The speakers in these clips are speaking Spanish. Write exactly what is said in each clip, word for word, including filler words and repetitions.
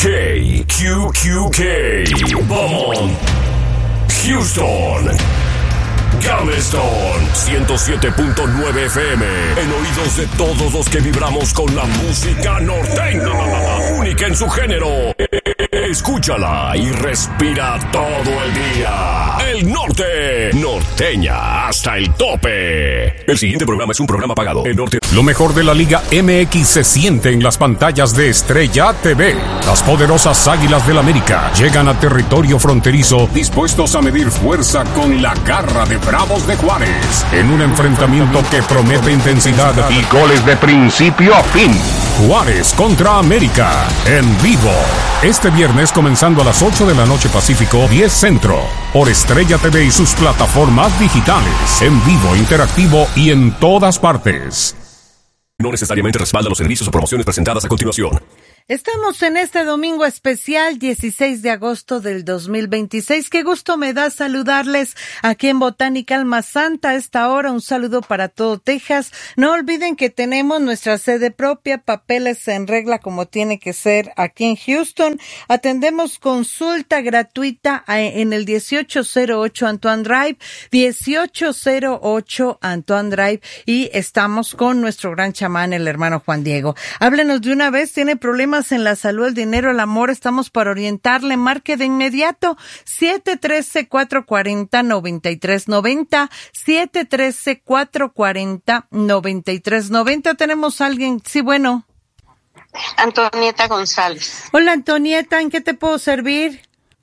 K Q Q K, Beaumont, Houston, Galveston, ciento siete punto nueve F M, en oídos de todos los que vibramos con la música norteña, única en su género. Escúchala y respira todo el día. El norte, norteña hasta el tope. El siguiente programa es un programa pagado. El norte. Lo mejor de la Liga M X se siente en las pantallas de Estrella T V. Las poderosas Águilas del América llegan a territorio fronterizo, dispuestos a medir fuerza con la garra de Bravos de Juárez, en un enfrentamiento que promete intensidad y goles de principio a fin. Juárez contra América, en vivo. Este viernes comenzando a las ocho de la noche Pacífico, diez Centro, por Estrella T V y sus plataformas digitales, en vivo, interactivo y en todas partes. No necesariamente respalda los servicios o promociones presentadas a continuación. Estamos en este domingo especial, dieciséis de agosto del dos mil veintiséis. Qué gusto me da saludarles aquí en Botánica Alma Santa a esta hora. Un saludo para todo Texas. No olviden que tenemos nuestra sede propia, papeles en regla como tiene que ser aquí en Houston. Atendemos consulta gratuita en el dieciocho cero ocho Antoine Drive, dieciocho cero ocho Antoine Drive, y estamos con nuestro gran chamán, el hermano Juan Diego. Háblenos de una vez, tiene problemas en la salud, el dinero, el amor, estamos para orientarle. Marque de inmediato siete uno tres, cuatro cuatro cero, nueve tres nueve cero, siete uno tres, cuatro cuatro cero, nueve tres nueve cero. Tenemos a alguien, sí, bueno. Antonieta González. Hola, Antonieta, ¿en qué te puedo servir?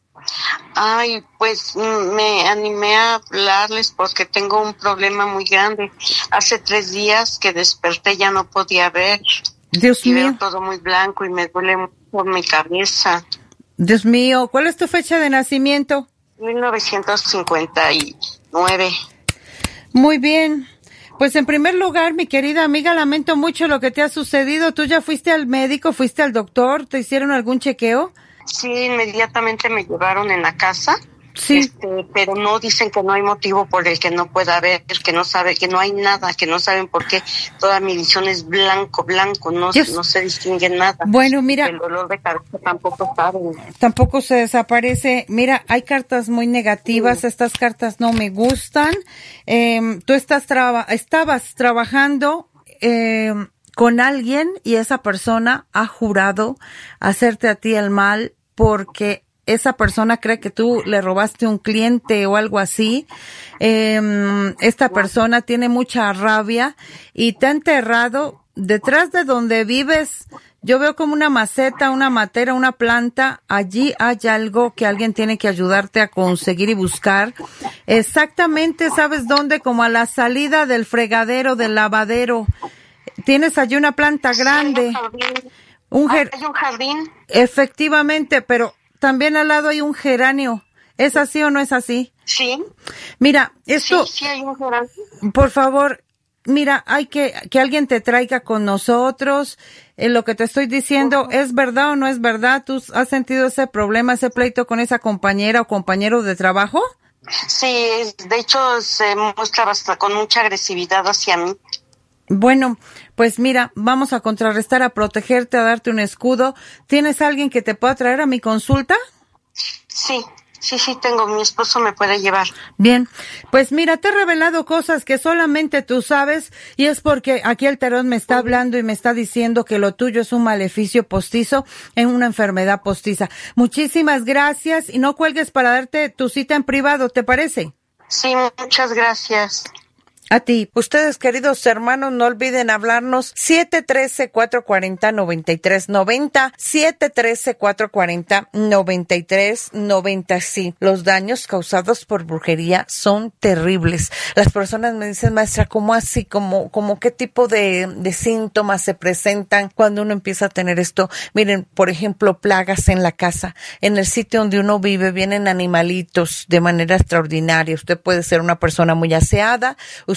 Ay, pues me animé a hablarles porque tengo un problema muy grande. Hace tres días que desperté, ya no podía ver. Dios y mío. Veo todo muy blanco y me duele mucho mi cabeza. Dios mío, ¿cuál es tu fecha de nacimiento? mil novecientos cincuenta y nueve. Muy bien. Pues en primer lugar, mi querida amiga, lamento mucho lo que te ha sucedido. ¿Tú ya fuiste al médico, fuiste al doctor, te hicieron algún chequeo? Sí, inmediatamente me llevaron en la casa. Sí. Este, pero no, dicen que no hay motivo por el que no pueda ver, que no sabe, que no hay nada, que no saben por qué toda mi visión es blanco, blanco, no, no se distingue nada. Bueno, mira. El dolor de cabeza tampoco saben. Tampoco se desaparece. Mira, hay cartas muy negativas, sí. Estas cartas no me gustan. Eh, tú estás traba, estabas trabajando eh, con alguien y esa persona ha jurado hacerte a ti el mal porque esa persona cree que tú le robaste un cliente o algo así. Eh, esta persona tiene mucha rabia y te ha enterrado detrás de donde vives. Yo veo como una maceta, una matera, una planta. Allí hay algo que alguien tiene que ayudarte a conseguir y buscar. Exactamente, ¿sabes dónde? Como a la salida del fregadero, del lavadero. Tienes allí una planta grande. Un jardín. ¿Hay un jardín? Efectivamente, pero también al lado hay un geranio. ¿Es así o no es así? Sí. Mira, esto... Sí, sí hay un geranio. Por favor, mira, hay que que alguien te traiga con nosotros. Eh, lo que te estoy diciendo, uh-huh. ¿Es verdad o no es verdad? ¿Tú has sentido ese problema, ese pleito con esa compañera o compañero de trabajo? Sí, de hecho se muestra hasta con mucha agresividad hacia mí. Bueno, pues mira, vamos a contrarrestar, a protegerte, a darte un escudo. ¿Tienes alguien que te pueda traer a mi consulta? Sí, sí, sí tengo. Mi esposo me puede llevar. Bien, pues mira, te he revelado cosas que solamente tú sabes y es porque aquí el tarot me está hablando y me está diciendo que lo tuyo es un maleficio postizo en una enfermedad postiza. Muchísimas gracias y no cuelgues para darte tu cita en privado, ¿te parece? Sí, muchas gracias. A ti. Ustedes, queridos hermanos, no olviden hablarnos siete uno tres, cuatro cuatro cero, nueve tres nueve cero, siete uno tres, cuatro cuatro cero, nueve tres nueve cero. Sí, los daños causados por brujería son terribles. Las personas me dicen, maestra, ¿cómo así? ¿Cómo, cómo qué tipo de, de síntomas se presentan cuando uno empieza a tener esto? Miren, por ejemplo, plagas en la casa. En el sitio donde uno vive vienen animalitos de manera extraordinaria. Usted puede ser una persona muy aseada, usted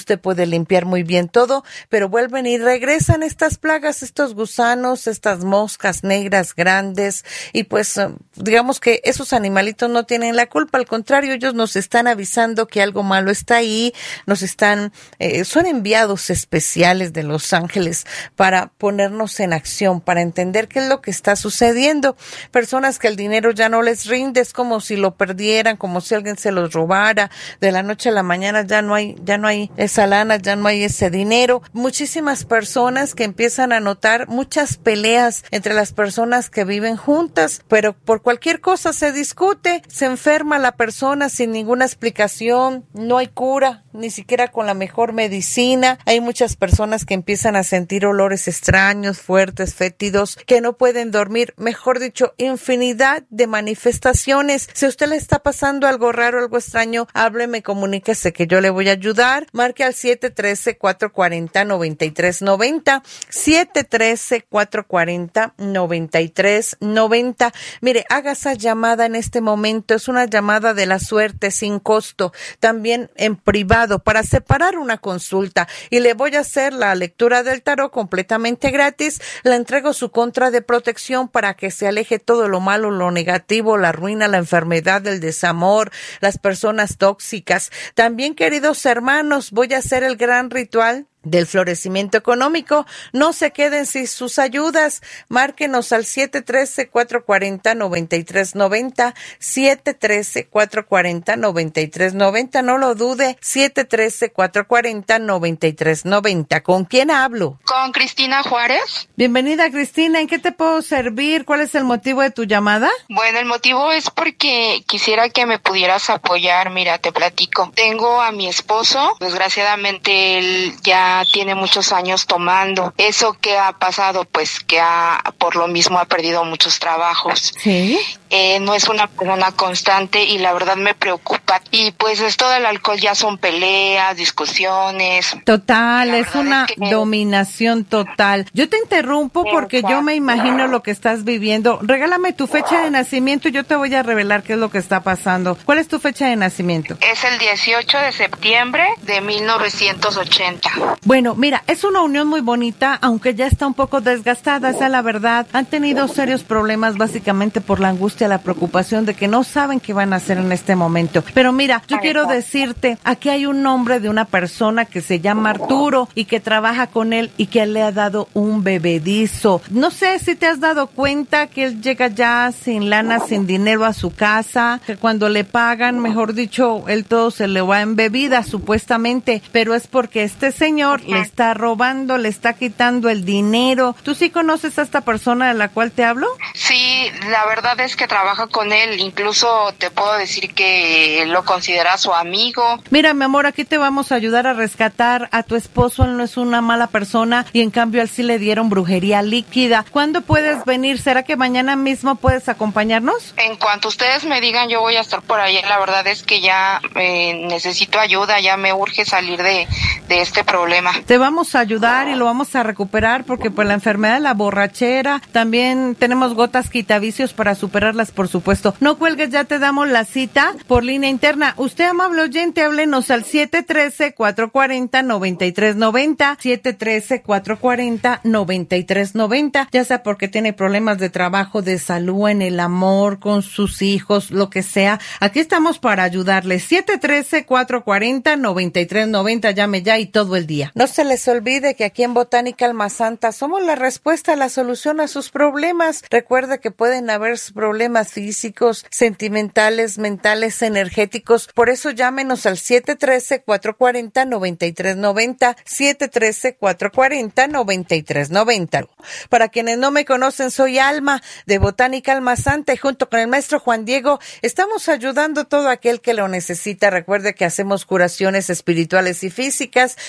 usted puede limpiar muy bien todo, pero vuelven y regresan estas plagas, estos gusanos, estas moscas negras grandes, y pues digamos que esos animalitos no tienen la culpa, al contrario, ellos nos están avisando que algo malo está ahí, nos están, eh, son enviados especiales de los ángeles para ponernos en acción, para entender qué es lo que está sucediendo. Personas que el dinero ya no les rinde, es como si lo perdieran, como si alguien se los robara, de la noche a la mañana ya no hay, ya no hay esa lana, ya no hay ese dinero. Muchísimas personas que empiezan a notar muchas peleas entre las personas que viven juntas, pero por cualquier cosa se discute, se enferma la persona sin ninguna explicación, no hay cura, ni siquiera con la mejor medicina. Hay muchas personas que empiezan a sentir olores extraños, fuertes, fétidos, que no pueden dormir, mejor dicho, infinidad de manifestaciones. Si a usted le está pasando algo raro, algo extraño, hábleme, comuníquese que yo le voy a ayudar. Marque al siete uno tres, cuatro cuatro cero, nueve tres nueve cero, siete uno tres, cuatro cuatro cero, nueve tres nueve cero. Mire, haga esa llamada en este momento, es una llamada de la suerte sin costo, también en privado, para separar una consulta, y le voy a hacer la lectura del tarot completamente gratis. Le entrego su contra de protección para que se aleje todo lo malo, lo negativo, la ruina, la enfermedad, el desamor, las personas tóxicas. También, queridos hermanos, voy a hacer el gran ritual del florecimiento económico. No se queden sin sus ayudas. Márquenos al siete uno tres, cuatro cuatro cero, nueve tres nueve cero, siete uno tres, cuatro cuatro cero, nueve tres nueve cero. No lo dude, siete uno tres, cuatro cuatro cero, nueve tres nueve cero. ¿Con quién hablo? Con Cristina Juárez. Bienvenida, Cristina. ¿En qué te puedo servir? ¿Cuál es el motivo de tu llamada? Bueno, el motivo es porque quisiera que me pudieras apoyar. Mira, te platico. Tengo a mi esposo. Desgraciadamente, él ya tiene muchos años tomando. ¿Eso qué ha pasado? Pues que ha, por lo mismo ha perdido muchos trabajos. Sí. Eh, no es una persona constante y la verdad me preocupa. Y pues esto del alcohol ya son peleas, discusiones. Total, es una es que... dominación total. Yo te interrumpo porque yo me imagino lo que estás viviendo. Regálame tu fecha de nacimiento y yo te voy a revelar qué es lo que está pasando. ¿Cuál es tu fecha de nacimiento? Es el dieciocho de septiembre de mil novecientos ochenta. Bueno, mira, es una unión muy bonita, aunque ya está un poco desgastada, esa es la verdad. Han tenido serios problemas básicamente por la angustia, la preocupación de que no saben qué van a hacer en este momento. Pero mira, yo quiero decirte, aquí hay un nombre de una persona que se llama Arturo y que trabaja con él y que le ha dado un bebedizo. No sé si te has dado cuenta que él llega ya sin lana, sin dinero a su casa, que cuando le pagan, mejor dicho, él todo se le va en bebida, supuestamente, pero es porque este señor le está robando, le está quitando el dinero. ¿Tú sí conoces a esta persona de la cual te hablo? Sí, la verdad es que trabaja con él, incluso te puedo decir que lo considera su amigo. Mira, mi amor, aquí te vamos a ayudar a rescatar a tu esposo. Él no es una mala persona y en cambio a él sí le dieron brujería líquida. ¿Cuándo puedes venir? ¿Será que mañana mismo puedes acompañarnos? En cuanto ustedes me digan, yo voy a estar por ahí. La verdad es que ya eh, necesito ayuda, ya me urge salir de, de este problema. Te vamos a ayudar y lo vamos a recuperar porque pues la enfermedad de la borrachera, también tenemos gotas quitavicios para superarlas, por supuesto. No cuelgues, ya te damos la cita por línea interna. Usted, amable oyente, háblenos al siete uno tres, cuatro cuatro cero, nueve tres nueve cero, siete uno tres, cuatro cuatro cero, nueve tres nueve cero, ya sea porque tiene problemas de trabajo, de salud, en el amor, con sus hijos, lo que sea. Aquí estamos para ayudarle. siete uno tres, cuatro cuatro cero, nueve tres nueve cero, llame ya y todo el día. No se les olvide que aquí en Botánica Alma Santa somos la respuesta, la solución a sus problemas. Recuerde que pueden haber problemas físicos, sentimentales, mentales, energéticos. Por eso llámenos al siete uno tres, cuatro cuatro cero, nueve tres nueve cero, siete uno tres, cuatro cuatro cero, nueve tres nueve cero. Para quienes no me conocen, soy Alma de Botánica Alma Santa y junto con el maestro Juan Diego estamos ayudando a todo aquel que lo necesita. Recuerde que hacemos curaciones espirituales y físicas. Le ayudamos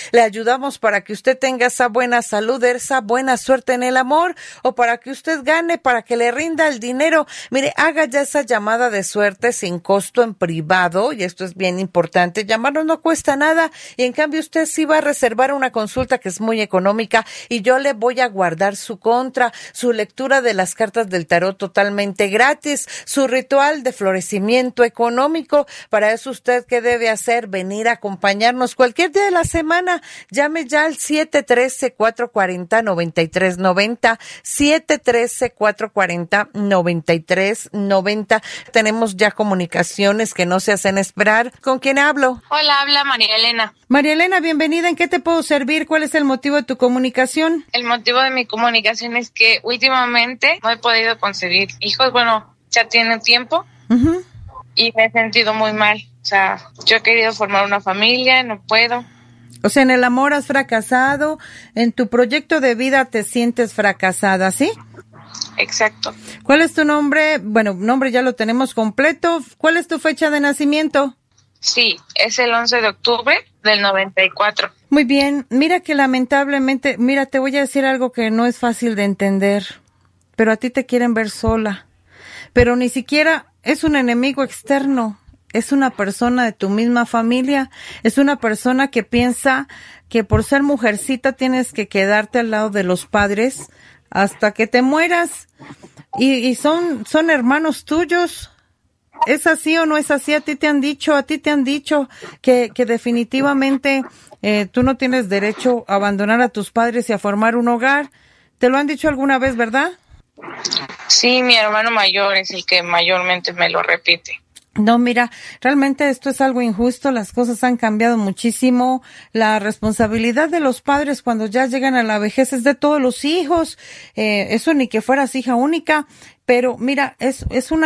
ayudamos para que usted tenga esa buena salud, esa buena suerte en el amor, o para que usted gane, para que le rinda el dinero. Mire, haga ya esa llamada de suerte sin costo en privado, y esto es bien importante. Llamarnos no cuesta nada, y en cambio usted sí va a reservar una consulta que es muy económica, y yo le voy a guardar su contra, su lectura de las cartas del tarot totalmente gratis, su ritual de florecimiento económico. Para eso, usted, ¿qué debe hacer? Venir a acompañarnos cualquier día de la semana. Llame ya al siete uno tres, cuatro cuatro cero, nueve tres nueve cero, siete uno tres, cuatro cuatro cero, nueve tres nueve cero. Tenemos ya comunicaciones que no se hacen esperar. ¿Con quién hablo? Hola, habla María Elena. María Elena, bienvenida. ¿En qué te puedo servir? ¿Cuál es el motivo de tu comunicación? El motivo de mi comunicación es que últimamente no he podido concebir hijos. Bueno, ya tiene tiempo. Uh-huh. Y me he sentido muy mal. O sea, yo he querido formar una familia, no puedo. O sea, en el amor has fracasado, en tu proyecto de vida te sientes fracasada, ¿sí? Exacto. ¿Cuál es tu nombre? Bueno, nombre ya lo tenemos completo. ¿Cuál es tu fecha de nacimiento? Sí, es el once de octubre del noventa y cuatro. Muy bien. Mira que lamentablemente, mira, te voy a decir algo que no es fácil de entender, pero a ti te quieren ver sola. Pero ni siquiera es un enemigo externo. Es una persona de tu misma familia, es una persona que piensa que por ser mujercita tienes que quedarte al lado de los padres hasta que te mueras, y, y son, son hermanos tuyos. ¿Es así o no es así? A ti te han dicho, a ti te han dicho que, que definitivamente eh, tú no tienes derecho a abandonar a tus padres y a formar un hogar. ¿Te lo han dicho alguna vez, verdad? Sí, mi hermano mayor es el que mayormente me lo repite. No, mira, realmente esto es algo injusto, las cosas han cambiado muchísimo, la responsabilidad de los padres cuando ya llegan a la vejez es de todos los hijos, eh, eso ni que fueras hija única, pero mira, es, es una